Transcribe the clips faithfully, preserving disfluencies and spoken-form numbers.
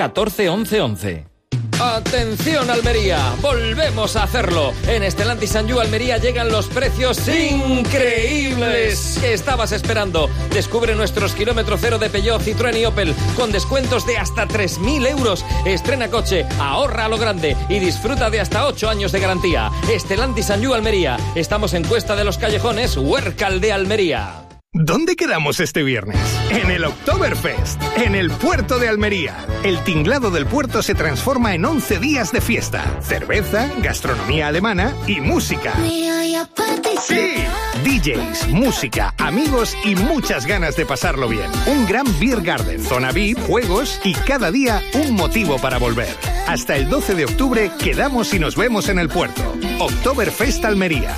catorce once once. ¡Atención, Almería! ¡Volvemos a hacerlo! En Stellantis and You Almería llegan los precios increíbles que estabas esperando. Descubre nuestros kilómetro cero de Peugeot, Citroën y Opel con descuentos de hasta tres mil euros. Estrena coche, ahorra a lo grande y disfruta de hasta ocho años de garantía. Stellantis and You Almería. Estamos en Cuesta de los Callejones, Huércal de Almería. ¿Dónde quedamos este viernes? En el Oktoberfest, en el puerto de Almería. El tinglado del puerto se transforma en once días de fiesta. Cerveza, gastronomía alemana y música. ¡Sí! D Js, música, amigos y muchas ganas de pasarlo bien. Un gran beer garden, zona V I P, juegos y cada día un motivo para volver. Hasta el doce de octubre quedamos y nos vemos en el puerto. Oktoberfest Almería.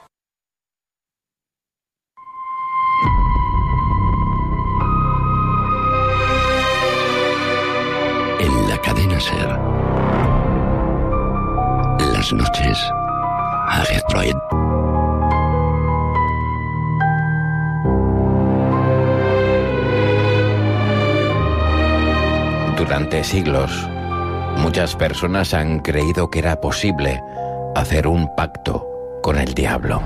Cadena Ser. Las noches a Detroit. Durante siglos, muchas personas han creído que era posible hacer un pacto con el diablo.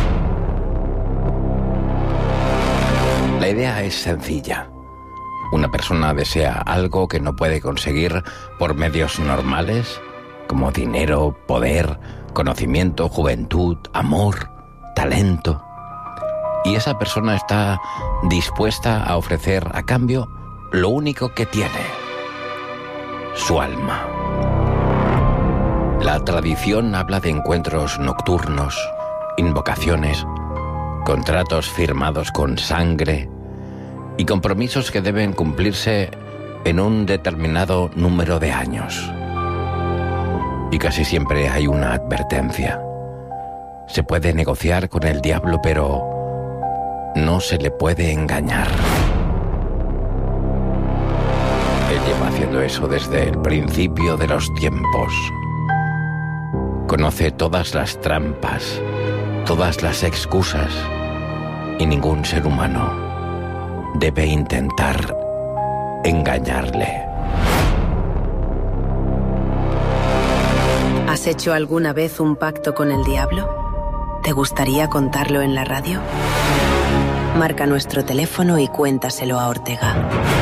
La idea es sencilla. Una persona desea algo que no puede conseguir por medios normales, como dinero, poder, conocimiento, juventud, amor, talento. Y esa persona está dispuesta a ofrecer a cambio lo único que tiene: su alma. La tradición habla de encuentros nocturnos, invocaciones, contratos firmados con sangre y compromisos que deben cumplirse en un determinado número de años. Y casi siempre hay una advertencia. Se puede negociar con el diablo, pero no se le puede engañar. Él lleva haciendo eso desde el principio de los tiempos. Conoce todas las trampas, todas las excusas, y ningún ser humano debe intentar engañarle. ¿Has hecho alguna vez un pacto con el diablo? ¿Te gustaría contarlo en la radio? Marca nuestro teléfono y cuéntaselo a Ortega.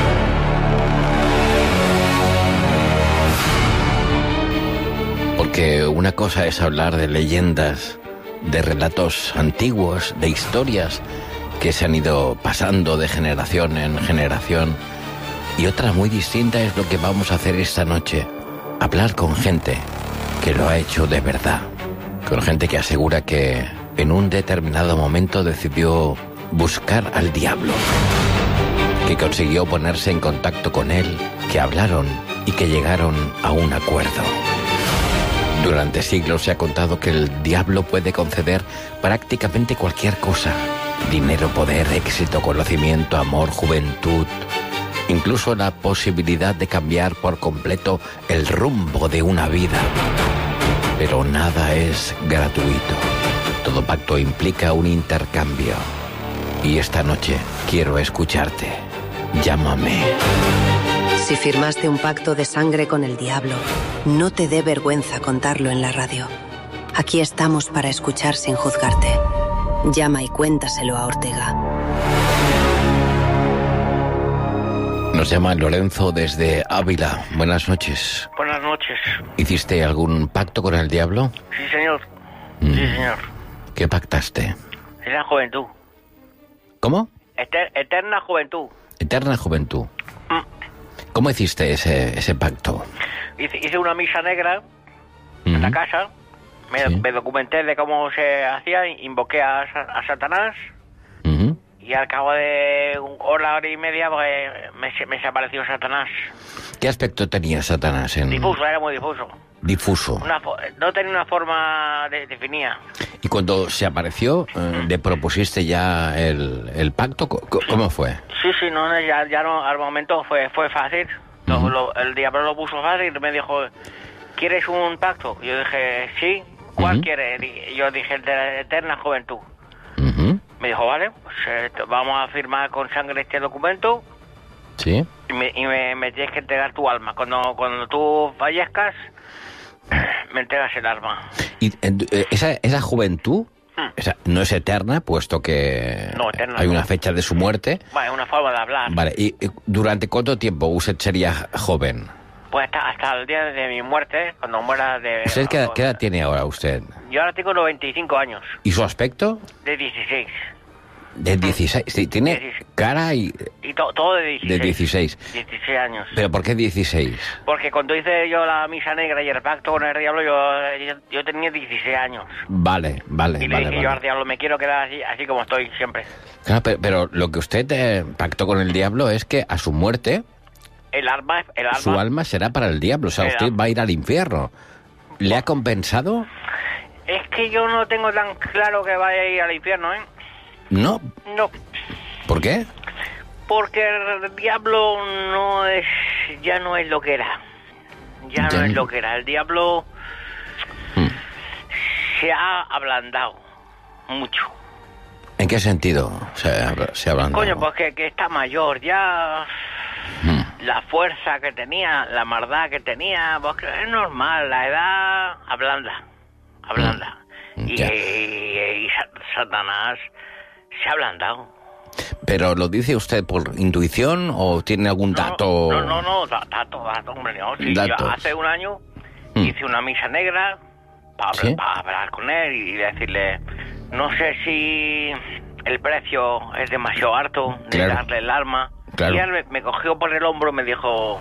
Porque una cosa es hablar de leyendas, de relatos antiguos, de historias que se han ido pasando de generación en generación, y otra muy distinta es lo que vamos a hacer esta noche: hablar con gente que lo ha hecho de verdad, con gente que asegura que en un determinado momento decidió buscar al diablo, que consiguió ponerse en contacto con él, que hablaron y que llegaron a un acuerdo. Durante siglos se ha contado que el diablo puede conceder prácticamente cualquier cosa: dinero, poder, éxito, conocimiento, amor, juventud, incluso la posibilidad de cambiar por completo el rumbo de una vida. Pero nada es gratuito. Todo pacto implica un intercambio. Y esta noche quiero escucharte. Llámame. Si firmaste un pacto de sangre con el diablo, no te dé vergüenza contarlo en la radio. Aquí estamos para escuchar sin juzgarte. Llama y cuéntaselo a Ortega. Nos llama Lorenzo desde Ávila. Buenas noches. Buenas noches. ¿Hiciste algún pacto con el diablo? Sí, señor. Mm. Sí, señor. ¿Qué pactaste? Eterna juventud. ¿Cómo? Eter- eterna juventud. Eterna juventud. Mm. ¿Cómo hiciste ese, ese pacto? Hice, hice una misa negra Mm. en la casa. Me, Sí. me documenté de cómo se hacía, invoqué a, a Satanás. Mm. Y al cabo de una hora, hora y media, pues, me, me desapareció Satanás. ¿Qué aspecto tenía Satanás en...? Difuso, era muy difuso. Difuso. Una fo- no tenía una forma de, definida. Y cuando se apareció, eh, ¿le propusiste ya el, el pacto? Co- co- ¿Cómo fue? Sí, sí, no, no, ya, ya no, al momento fue, fue fácil. Lo- Ujú. lo- el diablo lo puso fácil, me dijo, ¿quieres un pacto? Yo dije, sí, ¿cuál Ujú. quieres? Di- Yo dije, el de la eterna juventud. Ujú. Me dijo, vale, pues eh, te- vamos a firmar con sangre este documento ¿Sí? Y me, y me, me tienes que entregar tu alma. Cuando, cuando tú fallezcas, me entregas el alma. ¿Y eh, esa, esa juventud Hmm. esa, no es eterna, puesto que No, eterna hay no. una fecha de su muerte? Bueno, es una forma de hablar. Vale, ¿y y durante cuánto tiempo usted sería joven? Pues hasta, hasta el día de mi muerte, cuando muera de... ¿Usted qué, qué edad tiene ahora usted? Yo ahora tengo noventa y cinco años, ¿Y su aspecto? de dieciséis. De dieciséis. Sí, tiene dieciséis. cara y Y to- todo de dieciséis. de dieciséis. dieciséis años. ¿Pero por qué dieciséis? Porque cuando hice yo la misa negra y el pacto con el diablo, yo, yo, yo tenía dieciséis años. Vale, vale, Y le vale. dije yo vale. al diablo, me quiero quedar así, así como estoy siempre. Claro, pero, pero lo que usted eh, pactó con el diablo es que a su muerte El alma, el alma... su alma será para el diablo. O sea, El usted alma. va a ir al infierno. ¿Le ha compensado? Es que yo no tengo tan claro que vaya a ir al infierno, ¿eh? No. No, ¿Por qué? porque el diablo no es... ya no es lo que era. Ya, Ya no es no. lo que era. El diablo Hmm. se ha ablandado mucho. ¿En qué sentido se, ha- se hablan? Coño, pues que, que está mayor, ya... Hmm. La fuerza que tenía, la maldad que tenía, pues que es normal, la edad ablanda, ablanda. Mm, Y, ya. y- y Sa- Satanás se ha ablandado. ¿Pero lo dice usted por intuición o tiene algún No, dato? No, no, no, da- dato, dato, hombre, no. Sí, yo Datos. hace un año Mm. hice una misa negra para ¿Sí? hablar con él y decirle, no sé si el precio es demasiado alto de Claro. darle el alma. Claro. Y él me, me cogió por el hombro y me dijo,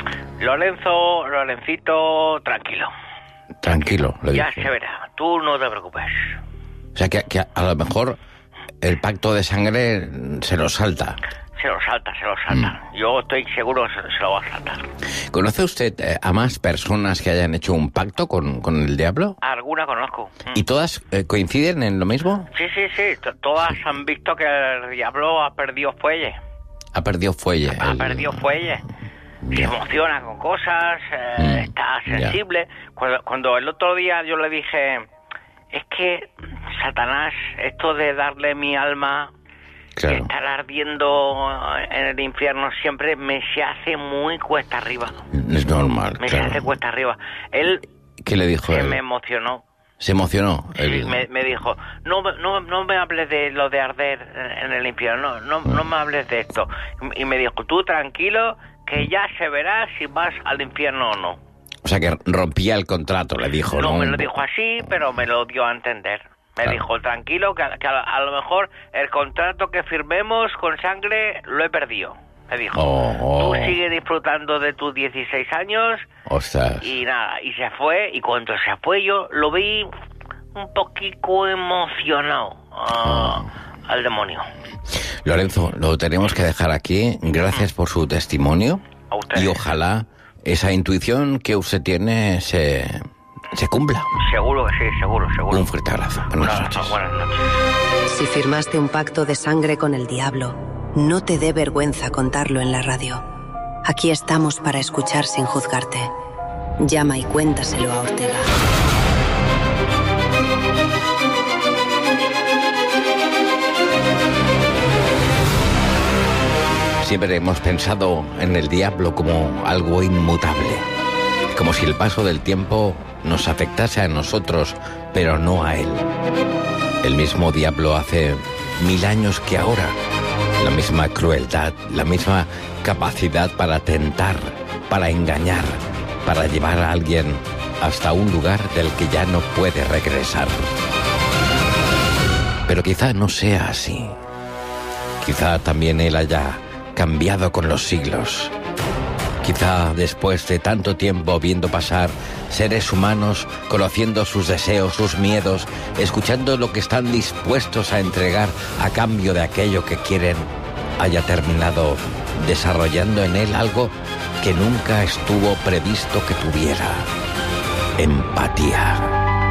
Lorenzo, Lorencito, tranquilo. Tranquilo, le Ya dijo. se verá, tú no te preocupes. O sea, que, que a lo mejor el pacto de sangre se lo salta. Se lo salta, se lo salta. Mm. Yo estoy seguro que se, se lo va a saltar. ¿Conoce usted eh, a más personas que hayan hecho un pacto con, con el diablo? Alguna conozco. Mm. ¿Y todas eh, coinciden en lo mismo? Sí, sí, sí. T- Todas han visto que el diablo ha perdido fuelle. Ha perdido fuelle. Ha el- perdido fuelle. Se Ya. emociona con cosas, eh, Mm, está ya. sensible. Cuando, cuando el otro día yo le dije, es que Satanás, esto de darle mi alma y Claro. estar ardiendo en el infierno siempre me se hace muy cuesta arriba. Es normal, Me se claro. hace cuesta arriba. Él ¿Qué le dijo se él? me emocionó. Se emocionó. Sí, él- me, me dijo, no, me- no, no me hables de lo de arder en el infierno, no, no, no me hables de esto. Y me dijo, tú tranquilo, que ya se verá si vas al infierno o no. O sea, que rompía el contrato, le dijo, ¿no? No me lo dijo así, pero me lo dio a entender. Me Claro. dijo, tranquilo, que, a- que a, a lo mejor el contrato que firmemos con sangre lo he perdido. Me dijo, Oh, oh. tú sigue disfrutando de tus dieciséis años Ostras. y nada, y se fue, y cuando se fue yo lo vi un poquito emocionado ah, al demonio. Lorenzo, lo tenemos que dejar aquí. Gracias por su testimonio. A ustedes. Y ojalá esa intuición que usted tiene se, se cumpla. Seguro que sí, seguro, seguro. Un fuerte abrazo. Buenas Buenas noches. buenas noches. Si firmaste un pacto de sangre con el diablo, no te dé vergüenza contarlo en la radio. Aquí estamos para escuchar sin juzgarte. Llama y cuéntaselo a Ortega. Siempre hemos pensado en el diablo como algo inmutable, como si el paso del tiempo nos afectase a nosotros, pero no a él. El mismo diablo hace mil años que ahora, la misma crueldad, la misma capacidad para tentar, para engañar, para llevar a alguien hasta un lugar del que ya no puede regresar. Pero quizá no sea así. Quizá también él haya cambiado con los siglos. Quizá después de tanto tiempo viendo pasar seres humanos, conociendo sus deseos, sus miedos, escuchando lo que están dispuestos a entregar a cambio de aquello que quieren, haya terminado desarrollando en él algo que nunca estuvo previsto que tuviera: empatía.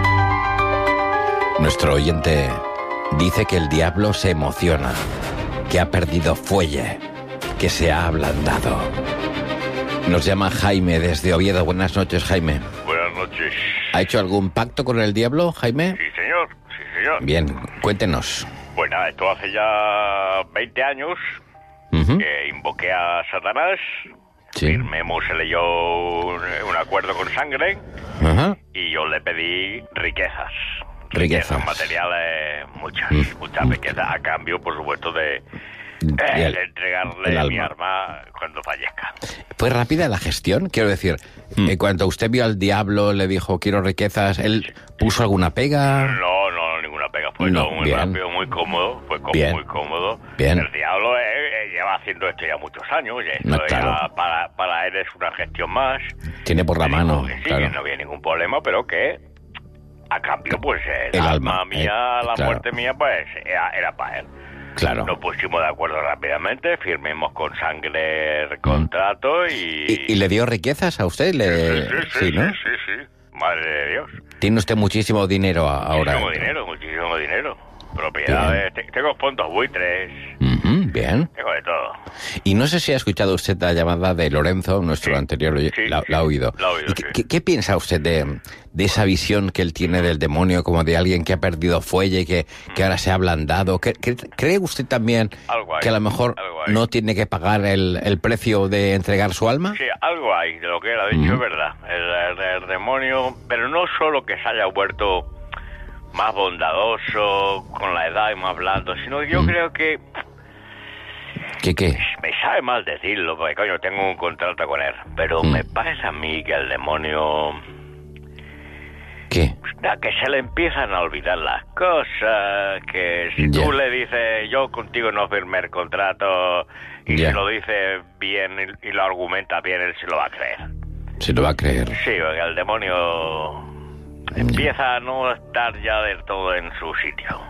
Nuestro oyente dice que el diablo se emociona, que ha perdido fuelle, que se ha ablandado. Nos llama Jaime desde Oviedo. Buenas noches, Jaime. Buenas noches. ¿Ha hecho algún pacto con el diablo, Jaime? Sí, señor. Sí, señor. Bien, cuéntenos. Pues nada, esto hace ya veinte años. Uh-huh. que invoqué a Satanás, Sí. firmemos él y yo un, un acuerdo con sangre, Ajá. y yo le pedí riquezas. Riquezas. Materiales, muchas, Mm. muchas riquezas, a cambio, por supuesto, de, eh, el- de entregarle el alma. mi arma cuando fallezca. ¿Fue rápida la gestión? Quiero decir, Mm. en cuanto usted vio al diablo, le dijo, quiero riquezas, ¿él puso alguna pega? No, no, ninguna pega. Fue No, todo muy bien. rápido, muy cómodo. Fue como Bien. muy cómodo. Bien. El diablo eh, eh, lleva haciendo esto ya muchos años. Y esto No, ya claro. para, para él es una gestión más. Tiene por la Que mano, dijo que sí, claro. que no había ningún problema, pero que a cambio, pues el, El alma, alma, mía, eh, la claro. muerte mía, pues era, era para él. Claro. Nos pusimos de acuerdo rápidamente, firmemos con sangre el contrato y... ¿Y, y le dio riquezas a usted? Le... Sí, sí, sí, ¿no? sí, sí, sí. Madre de Dios. Tiene usted muchísimo dinero a- ahora. Muchísimo dinero, muchísimo dinero. Propiedades, te- tengo fondos buitres, Ujú, bien. tengo de todo. Y no sé si ha escuchado usted la llamada de Lorenzo, nuestro Sí, anterior, oye- sí, la, sí, la ha oído. la he oído, ¿Y qué, sí. qué- qué piensa usted de, de esa visión que él tiene del demonio, como de alguien que ha perdido fuelle, que, que ahora se ha ablandado? ¿Cree, cree- cree usted también Algo hay, que a lo mejor algo hay. no tiene que pagar el, el precio de entregar su alma? Sí, algo hay de lo que él ha dicho, Ujú. es verdad. El, el- el demonio, pero no solo que se haya vuelto más bondadoso con la edad y más blando, sino que yo Mm. creo que ¿Qué qué? me sabe mal decirlo, porque coño, tengo un contrato con él, pero Mm. me parece a mí que el demonio... ¿Qué? Da, que se le empiezan a olvidar las cosas, que si Ya. tú le dices, yo contigo no firmé el contrato, y Ya. si lo dices bien y, y lo argumenta bien, él se lo va a creer. Se lo va a creer. Sí, porque el demonio empieza a no estar ya del todo en su sitio.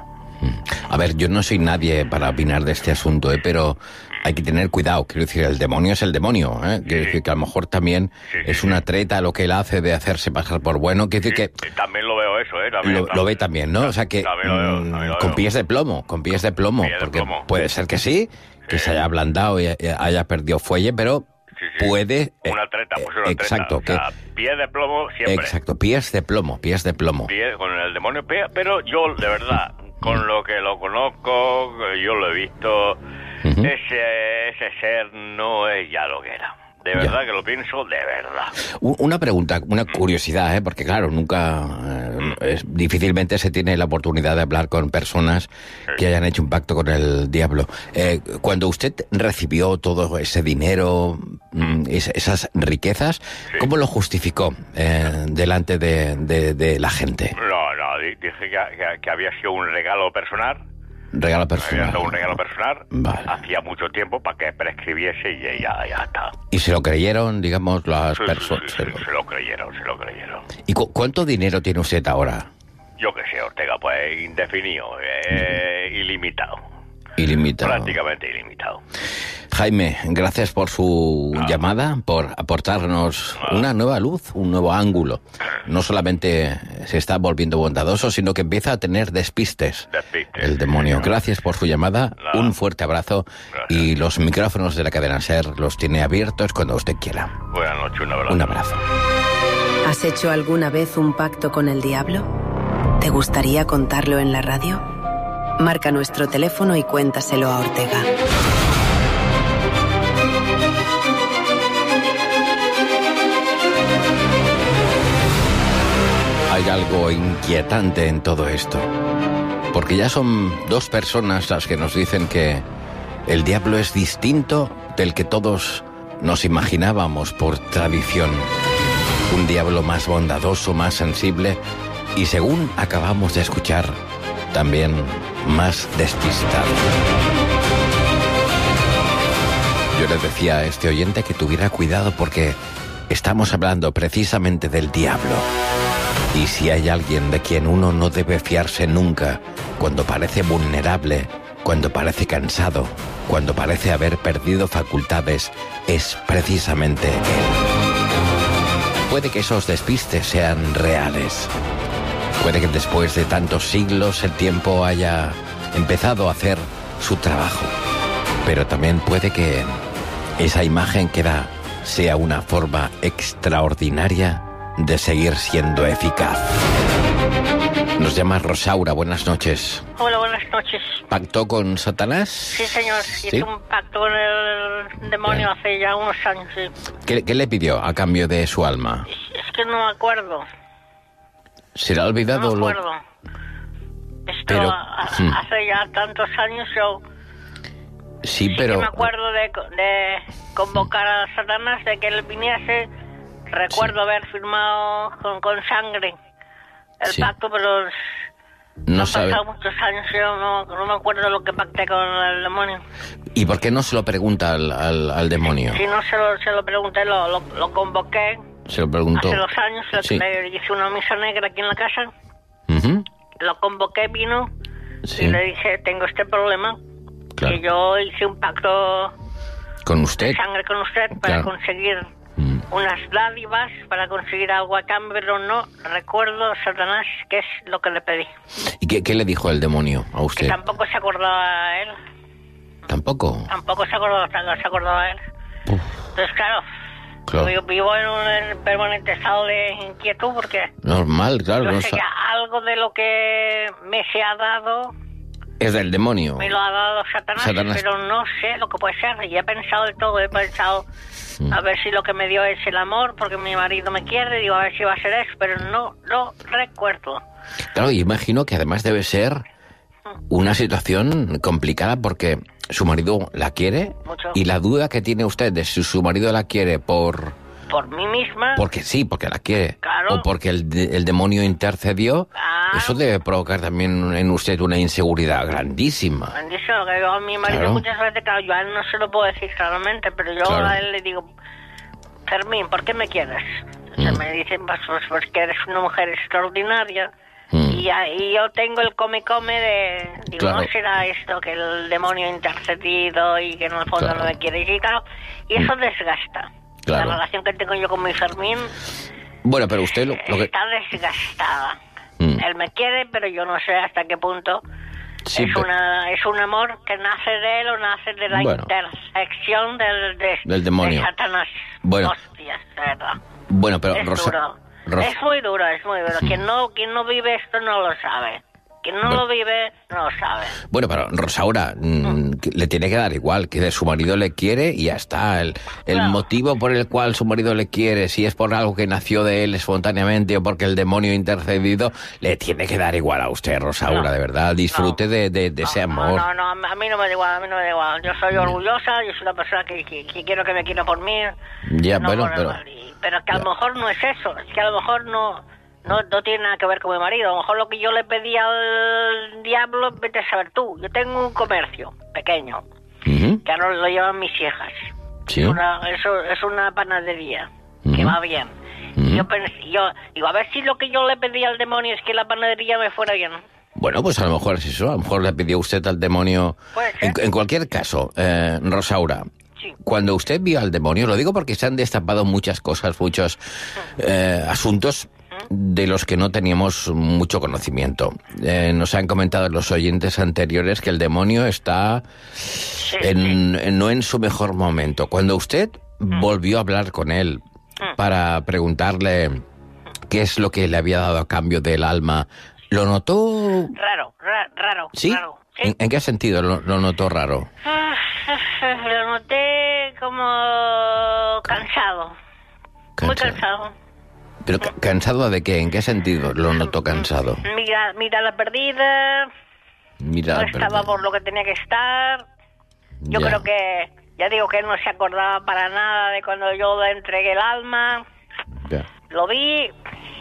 A ver, yo no soy nadie para opinar de este asunto, ¿eh? Pero hay que tener cuidado. Quiero decir, el demonio es el demonio, ¿eh? Quiero Sí. decir que a lo mejor también Sí, sí, es una treta lo que él hace de hacerse pasar por bueno. Quiero decir Sí, también lo veo eso, ¿eh? que También, lo, lo ve también, ¿no? O sea que También lo veo, mm, también lo con veo. pies de plomo, con pies de plomo. Pies de porque plomo. puede ser que sí, que Sí. se haya ablandado y y haya perdido fuelle, pero Sí, sí. puede... Una eh, treta, pues una eh, Exacto, treta. O sea, pie de plomo que... siempre. Exacto, pies de plomo, pies de plomo. Pie- con el demonio, pie, pero yo, de verdad, con lo que lo conozco, yo lo he visto, Ujú. ese, ese ser no es ya lo que era. De Ya. verdad que lo pienso, de verdad. U- Una pregunta, una curiosidad, ¿eh? Porque claro, nunca, eh, es- difícilmente se tiene la oportunidad de hablar con personas que hayan hecho un pacto con el diablo. Eh, cuando usted recibió todo ese dinero, mm, es- esas riquezas, ¿cómo lo justificó eh, delante de, de- de la gente? No, no, di- dije que, que- que había sido un regalo personal. Regalo Había personal. sido un regalo personal. Vale. Hacía mucho tiempo para que prescribiese y ya, ya está. ¿Y se lo creyeron, digamos, las Sí, sí, personas? sí, sí, se lo creyeron, se lo creyeron. ¿Y cu- cuánto dinero tiene usted ahora? Yo qué sé, Ortega, pues indefinido, eh, ilimitado. Ilimitado. Prácticamente ilimitado. Jaime, gracias por su Ah. llamada, por aportarnos Ah. una nueva luz, un nuevo ángulo. No solamente se está volviendo bondadoso, sino que empieza a tener despistes. Despistes, El sí, demonio. señor. Gracias por su llamada, Nada. un fuerte abrazo Gracias. y los micrófonos de la cadena SER los tiene abiertos cuando usted quiera. Buenas noches, un abrazo. Un abrazo. ¿Has hecho alguna vez un pacto con el diablo? ¿Te gustaría contarlo en la radio? Marca nuestro teléfono y cuéntaselo a Ortega. Hay algo inquietante en todo esto, porque ya son dos personas las que nos dicen que el diablo es distinto del que todos nos imaginábamos por tradición. Un diablo más bondadoso, más sensible y, según acabamos de escuchar, también más despistado. Yo le decía a este oyente que tuviera cuidado porque estamos hablando precisamente del diablo. Y si hay alguien de quien uno no debe fiarse nunca, cuando parece vulnerable, cuando parece cansado, cuando parece haber perdido facultades, es precisamente él. Puede que esos despistes sean reales. Puede que después de tantos siglos el tiempo haya empezado a hacer su trabajo. Pero también puede que esa imagen que da sea una forma extraordinaria de seguir siendo eficaz. Nos llama Rosaura, buenas noches. Hola, buenas noches. ¿Pactó con Satanás? Sí, señor. Hice ¿Sí? un pacto con el demonio Bien. hace ya unos años, sí. ¿Qué, qué le pidió a cambio de su alma? Es, es que no me acuerdo. ¿Se le ha olvidado No me lo...? acuerdo. Esto Pero, a- a- hmm. hace ya tantos años yo... Sí, Sí pero... que me acuerdo de, de convocar a Satanás, de que él viniese. Recuerdo haber firmado con, con sangre el Sí. pacto, pero No han sabe. pasado muchos años, yo no, no me acuerdo lo que pacté con el demonio. ¿Y por qué no se lo pregunta al, al, al demonio? Si no se lo, se lo pregunté, lo, lo, lo convoqué Se lo preguntó. hace dos años, le, Sí. le hice una misa negra aquí en la casa, Ujú. lo convoqué, vino, Sí. y le dije, tengo este problema, Claro. que yo hice un pacto Con de usted. sangre con usted para Claro. conseguir Mm. unas dádivas, para conseguir algo a cambio, pero no recuerdo, Satanás, qué es lo que le pedí. ¿Y qué, qué le dijo el demonio a Que usted? tampoco se acordaba él, ¿Tampoco? tampoco se acordaba, se acordaba él. Uf, Entonces, claro, claro. yo vivo en un en permanente estado de inquietud porque Normal, claro. yo No sé sa- que algo de lo que me se ha dado, Es del demonio. me lo ha dado Satanás, Satanás. pero no sé lo que puede ser. Y he pensado de todo, he pensado Mm. a ver si lo que me dio es el amor, porque mi marido me quiere, digo a ver si va a ser eso, pero no lo recuerdo. Claro, y imagino que además debe ser una situación complicada porque su marido la quiere Mucho. y la duda que tiene usted de si su marido la quiere por... Por mí misma, Porque sí, porque la quiere. Claro. O porque el, de- el demonio intercedió. Ah. Eso debe provocar también en usted una inseguridad grandísima. han dicho que yo a mi marido Claro. muchas veces, claro, yo a él no se lo puedo decir claramente, pero yo Claro. a él le digo, Fermín, ¿por qué me quieres? O sea, Mm. me dicen, pues, pues, pues que eres una mujer extraordinaria. Mm. Y, ya- y yo tengo el come-come de... Digo, Claro. ¿no será esto que el demonio ha intercedido y que en el fondo Claro. no me quiere? Y tal. Y eso desgasta. Claro. La relación que tengo yo con mi Fermín Bueno, pero usted lo, lo que... está desgastada. Mm. Él me quiere, pero yo no sé hasta qué punto... Sí, es, pero- una, es un amor que nace de él o nace de la Bueno. intersección del, de, Del demonio. de Satanás. Bueno. Hostias, de verdad. Bueno, pero es Rosa... duro. Rosa- Es muy duro, es muy duro. Quien no, quien no vive esto no lo sabe. Quien no Bueno. lo vive no lo sabe. Bueno, pero Rosaura, mm, que le tiene que dar igual, que su marido le quiere y ya está. El, el Claro. motivo por el cual su marido le quiere, si es por algo que nació de él espontáneamente o porque el demonio ha intercedido, le tiene que dar igual a usted, Rosaura, No. de verdad. Disfrute No. de, de- de ese No, amor. No, no, no, a mí no me da igual, a mí no me da igual. Yo soy orgullosa, yo soy una persona que, que, que quiero que me quiera por mí. Ya, no bueno, por el pero... mal. Y- pero que a ya. lo mejor no es eso, es que a lo mejor no, no, no tiene nada que ver con mi marido. A lo mejor lo que yo le pedí al diablo, vete a saber tú. Yo tengo un comercio pequeño, Ujú. que ahora lo llevan mis hijas. Sí. Es una, eso, es una panadería, que Ujú. va bien. Ujú. Yo pensé, yo digo, a ver si lo que yo le pedí al demonio es que la panadería me fuera bien. Bueno, pues a lo mejor es eso. A lo mejor le pidió usted al demonio... Puede ser. En, en cualquier caso, eh, Rosaura, Sí. cuando usted vio al demonio, lo digo porque se han destapado muchas cosas, muchos eh, asuntos de los que no teníamos mucho conocimiento. Eh, nos han comentado los oyentes anteriores que el demonio está Sí, en, en- no en su mejor momento. Cuando usted volvió a hablar con él para preguntarle qué es lo que le había dado a cambio del alma, ¿lo notó? Raro, ra- raro, ¿Sí? raro. Sí. ¿En, en qué sentido lo, lo notó raro? Ah, Lo noté como cansado. Muy Cansado. cansado. ¿Pero ca- cansado de qué? ¿En qué sentido lo notó cansado? Mira, mira la perdida, Mira, no estaba perdón. por lo que tenía que estar. Yo Ya. creo que, ya digo que él no se acordaba para nada de cuando yo le entregué el alma. Ya. Lo vi,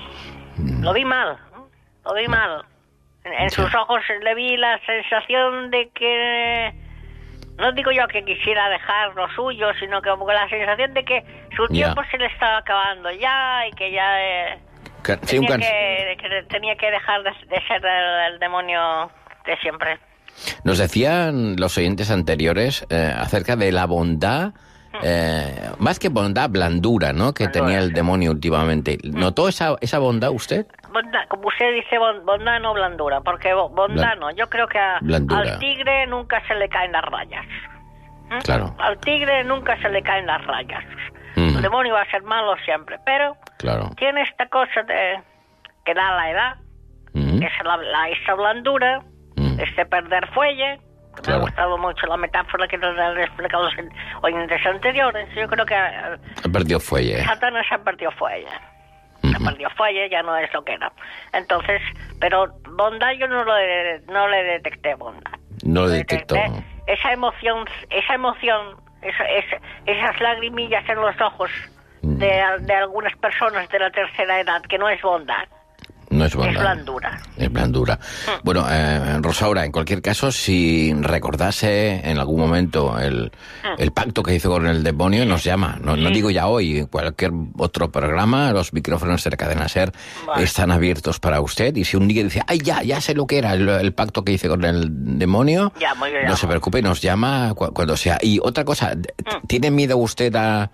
Mm. lo vi mal, lo vi mal. En, en Ya. sus ojos le vi la sensación de que, no digo yo que quisiera dejar lo suyo, sino que como la sensación de que su Ya. tiempo se le estaba acabando ya y que ya eh, Ca- sí, un tenía, cansa- que, que tenía que dejar de, de ser el, el demonio de siempre. Nos decían los oyentes anteriores eh, acerca de la bondad, eh, más que bondad, blandura, ¿no? Que Blandura, tenía el sí. demonio últimamente. ¿Notó esa, esa bondad usted? Bondad, como usted dice, bon- bondad no blandura, porque bo- bondad Blan- no. Yo creo que a- Blandura. al tigre nunca se le caen las rayas. ¿Mm? Claro. Al tigre nunca se le caen las rayas. Mm. El demonio va a ser malo siempre, pero Claro. tiene esta cosa de que da la edad, Mm. que es la, la, esa blandura, mm. este perder fuelle. Claro. Me ha gustado mucho la metáfora que nos han explicado los oyentes anteriores. Yo creo que... Ha perdido fuelle. Satanás ha perdido fuelle. Uh-huh. Ha perdido fuelle, ya no es lo que era. Entonces, pero bondad yo no, lo de, no le detecté bondad. No lo detectó. Detecté esa emoción, esa emoción, esa, esa, esas lagrimillas en los ojos mm. de, de algunas personas de la tercera edad, que no es bondad. No es bondad. Es blandura. Es blandura. Mm. Bueno, eh, Rosaura, en cualquier caso, si recordase en algún momento el, mm. el pacto que hizo con el demonio, nos llama. No, sí. no digo ya hoy, cualquier otro programa, los micrófonos de Cadena Ser vale. están abiertos para usted. Y si un día dice, ay, ya, ya sé lo que era el, el pacto que hice con el demonio, ya, muy bien, no se preocupe, nos llama cu- cuando sea. Y otra cosa, mm. ¿tiene miedo usted a,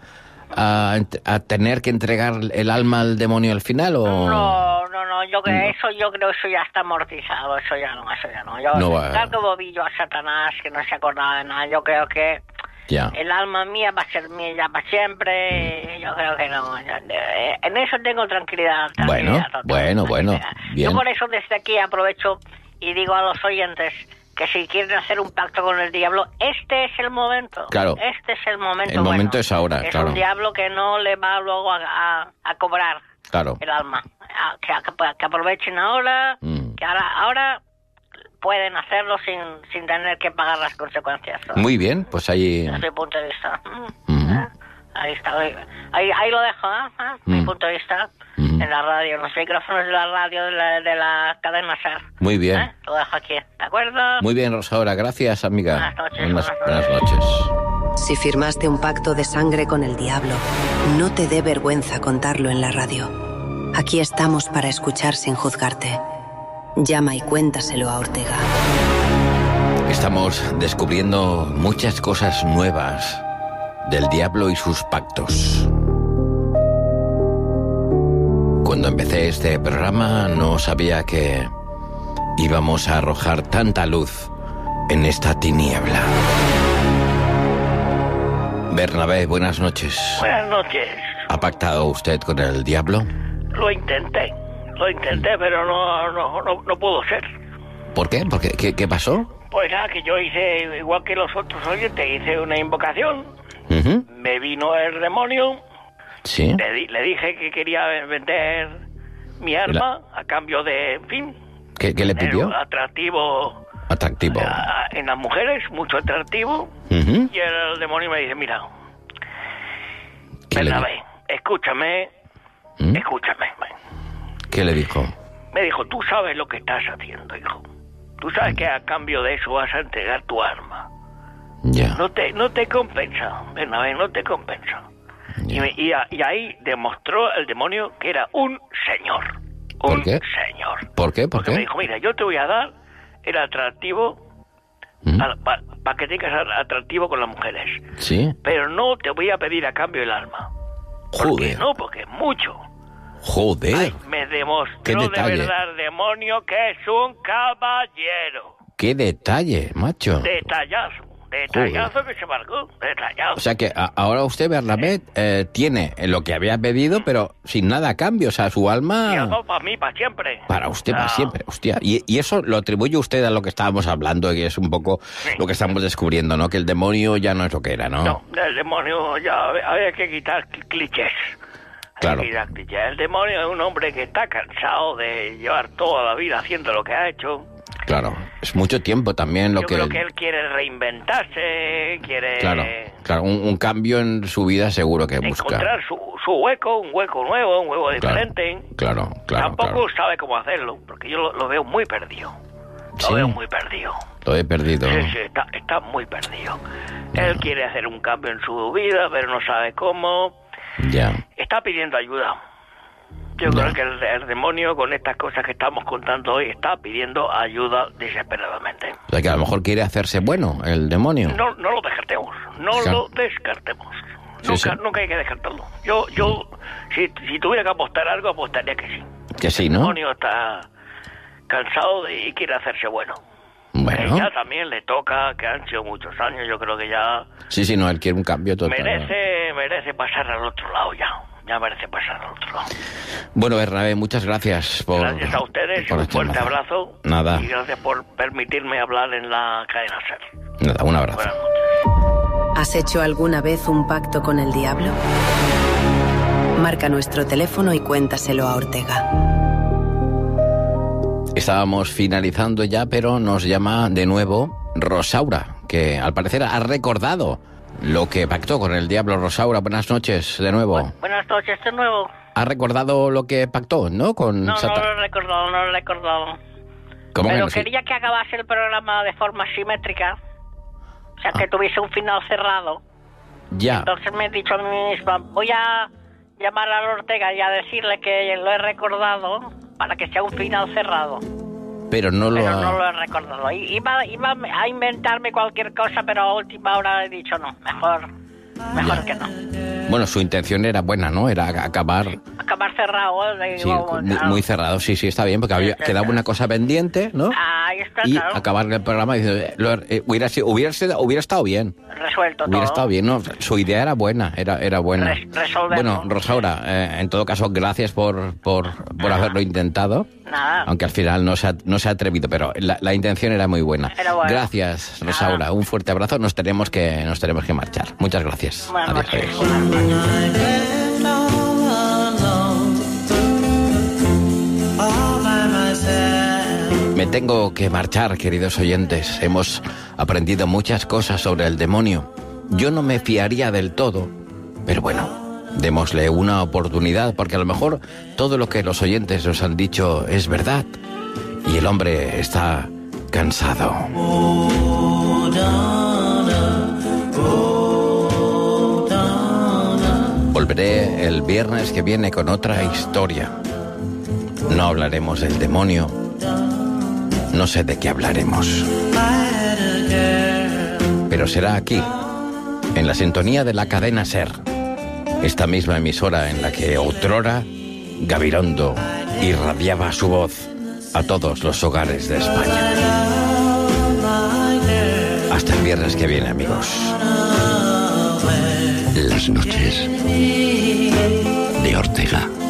a, a tener que entregar el alma al demonio al final o...? No, no, no, yo creo, no. eso yo creo eso ya está amortizado, eso ya no, eso ya no. Yo no va. Tanto bobillo a Satanás que no se acordaba de nada, yo creo que ya. el alma mía va a ser mía ya para siempre, yo creo que no. Yo, en eso tengo tranquilidad. tranquilidad bueno, total, bueno, tranquilidad. bueno, bien. Yo por eso desde aquí aprovecho y digo a los oyentes que si quieren hacer un pacto con el diablo, este es el momento. Claro. Este es el momento. El momento bueno. es ahora, es claro. Es un diablo que no le va luego a, a, a cobrar claro. el alma. A, que, a, que aprovechen ahora, mm. que ahora, ahora pueden hacerlo sin, sin tener que pagar las consecuencias. ¿No? Muy bien, pues ahí... Desde mi punto de vista. Mm-hmm. ¿Eh? Ahí está, ahí, ahí lo dejo, ¿eh? ¿Eh? Mm. Mi punto de vista. Mm-hmm. En la radio, en los micrófonos de la radio de la, de la cadena Ser. Muy bien. ¿Eh? Lo dejo aquí, ¿de acuerdo? Muy bien, Rosaura, gracias, amiga. Buenas noches. Buenas, buenas buenas noches. Si firmaste un pacto de sangre con el diablo, no te dé vergüenza contarlo en la radio. Aquí estamos para escuchar sin juzgarte. Llama y cuéntaselo a Ortega. Estamos descubriendo muchas cosas nuevas del diablo y sus pactos. Cuando empecé este programa no sabía que íbamos a arrojar tanta luz en esta tiniebla. Bernabé, buenas noches. Buenas noches. ¿Ha pactado usted con el diablo? Lo intenté, lo intenté, pero no, no, no, no pudo ser. ¿Por qué? ¿Por qué? ¿Qué, qué pasó? Pues nada, que yo hice, igual que los otros oyentes, hice una invocación. Uh-huh. Me vino el demonio. Sí. Le, di, le dije que quería vender mi arma La... a cambio de, en fin... ¿Qué, qué le pidió? Atractivo... Atractivo. A, en las mujeres, mucho atractivo. Uh-huh. Y el demonio me dice, mira... Bernabé, escúchame... ¿Mm? Escúchame. ¿Qué le dijo? Me dijo, tú sabes lo que estás haciendo, hijo. Tú sabes que a cambio de eso vas a entregar tu arma. Ya. No te, no te compensa, Bernabé, no te compensa. Y, me, y, a, y ahí demostró el demonio que era un señor. Un ¿Por qué? señor. ¿Por qué? ¿Por Porque qué? me dijo, mira, yo te voy a dar el atractivo ¿Mm? para pa que tengas atractivo con las mujeres. Sí. Pero no te voy a pedir a cambio el alma. ¿Por Joder. qué no? Porque es mucho. Joder. Ay, me demostró de verdad el demonio que es un caballero. ¡Qué detalle, macho! Detallazo. Detallazo Joder. Que se marcó. Detallazo. O sea que a, ahora usted, Bernabé, eh, tiene lo que había pedido, pero sin nada a cambio. O sea, su alma... Y algo para mí, para siempre. Para usted, no. para siempre. Hostia. Y, y eso lo atribuye usted a lo que estábamos hablando, y es un poco sí. lo que estamos descubriendo, ¿no? Que el demonio ya no es lo que era, ¿no? No, el demonio ya había que quitar clichés. Claro. El demonio es un hombre que está cansado de llevar toda la vida haciendo lo que ha hecho. Claro, es mucho tiempo también lo Yo que... creo que él quiere reinventarse, quiere... Claro, claro, un, un cambio en su vida seguro que busca. Encontrar su, su hueco, un hueco nuevo, un hueco diferente. Claro, claro, Tampoco claro. sabe cómo hacerlo, porque yo lo, lo veo muy perdido. Lo ¿Sí? veo muy perdido. Lo he perdido. Sí, sí, está, está muy perdido. No. Él quiere hacer un cambio en su vida, pero no sabe cómo. Ya. Está pidiendo ayuda. Yo ya. creo que el, el demonio, con estas cosas que estamos contando hoy, está pidiendo ayuda desesperadamente. O sea, que a lo mejor quiere hacerse bueno, el demonio. No, no lo descartemos. No ja. lo descartemos. Sí, nunca, sí. nunca hay que descartarlo. Yo, yo, si, si tuviera que apostar algo, apostaría que sí. Que sí, ¿no? El demonio está cansado de, y quiere hacerse bueno. Bueno. Ya también le toca, que han sido muchos años, yo creo que ya... Sí, sí, no, él quiere un cambio total. Merece, merece pasar al otro lado ya. ya merece pasar al otro lado. Bueno, Bernabé, muchas gracias por... Gracias a ustedes, por un esta fuerte llamada. abrazo. Nada. Y gracias por permitirme hablar en la cadena SER. Nada, un abrazo. Buenas noches. ¿Has hecho alguna vez un pacto con el diablo? Marca nuestro teléfono y cuéntaselo a Ortega. Estábamos finalizando ya, pero nos llama de nuevo Rosaura, que al parecer ha recordado lo que pactó con el diablo. Rosaura, buenas noches de nuevo. Bu- buenas noches de nuevo. Ha recordado lo que pactó, ¿no? Con No, no Satan. lo he recordado, no lo he recordado. ¿Cómo que Pero no? Sí. quería que acabase el programa de forma simétrica. O sea, que Ah. tuviese un final cerrado. Ya, Entonces me he dicho a mí misma, voy a llamar a Ortega y a decirle que lo he recordado para que sea un final cerrado. pero no lo Pero ha... no lo he recordado. I- Iba, iba a inventarme cualquier cosa, pero a última hora he dicho no, mejor, mejor Ya. que no. Bueno, su intención era buena, ¿no? Era acabar... Acabar cerrado, ¿eh? Sí, Digo, muy, ah, muy cerrado, sí, sí, está bien, porque había, Sí, sí, quedaba sí. una cosa pendiente, ¿no? Ahí está, Y claro. acabar el programa diciendo, eh, lo- eh, hubiera, sido- hubiera, sido- hubiera estado bien. Resuelto Hubiera todo. estado bien, ¿no? Su idea era buena, era, era buena. Res- resolverlo. Bueno, Rosaura, eh, en todo caso, gracias por, por, por haberlo intentado. Nada. Aunque al final no se ha, no se ha atrevido, pero la, la intención era muy buena. Era buena. Gracias, Rosaura. Nada. Un fuerte abrazo. Nos tenemos que, nos tenemos que marchar. Muchas gracias. Buenas Adiós, noches. adiós. Buenas noches. Me tengo que marchar, queridos oyentes. Hemos aprendido muchas cosas sobre el demonio. Yo no me fiaría del todo, pero bueno, démosle una oportunidad, porque a lo mejor todo lo que los oyentes nos han dicho es verdad. Y el hombre está cansado. Volveré el viernes que viene con otra historia. No hablaremos del demonio. No sé de qué hablaremos. Pero será aquí, en la sintonía de la cadena SER. Esta misma emisora en la que otrora Gabilondo irradiaba su voz a todos los hogares de España. Hasta el viernes que viene, amigos. Las noches de Ortega.